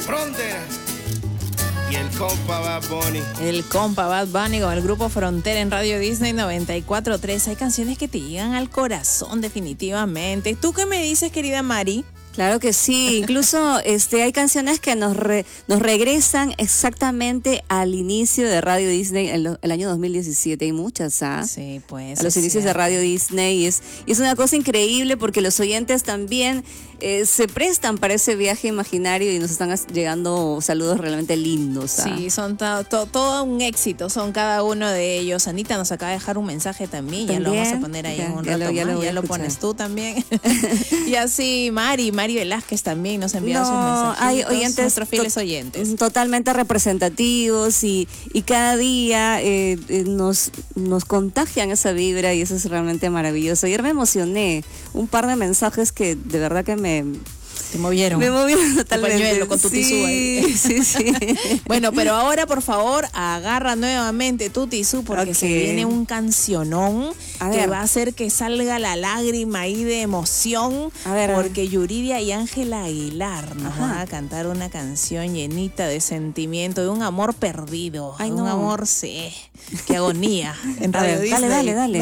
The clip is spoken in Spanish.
Frontera y el compa Bad Bunny. El compa Bad Bunny con el grupo Frontera en Radio Disney 94.3. Hay canciones que te llegan al corazón definitivamente. ¿Tú qué me dices, querida Mari? Claro que sí, incluso hay canciones que nos regresan exactamente al inicio de Radio Disney, el año 2017, hay muchas, ¿ah? Sí, pues. A los inicios de Radio Disney, y es una cosa increíble porque los oyentes también se prestan para ese viaje imaginario y nos están llegando saludos realmente lindos, ¿ah? Sí, son todo un éxito, son cada uno de ellos. Anita nos acaba de dejar un mensaje también, ya lo vamos a poner ahí en un rato más, ya lo pones tú también. Y así Mari Velázquez también nos ha enviado sus mensajes. Hay oyentes, nuestros fieles oyentes. Totalmente representativos y cada día nos contagian esa vibra y eso es realmente maravilloso. Ayer me emocioné, un par de mensajes que de verdad que te movieron. Me movieron totalmente. Tu pañuelo con tu tisú ahí. Sí. Bueno, pero ahora, por favor, agarra nuevamente tu tisú porque se viene un cancionón que va a hacer que salga la lágrima ahí de emoción. Porque Yuridia y Ángela Aguilar nos van a cantar una canción llenita de sentimiento, de un amor perdido. Un amor, qué agonía. En Radio Disney. Dale.